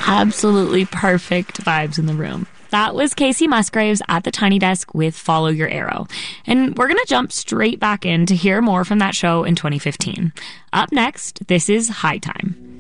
absolutely perfect vibes in the room. That was Casey Musgraves at the Tiny Desk with Follow Your Arrow. And we're going to jump straight back in to hear more from that show in 2015. Up next, this is High Time.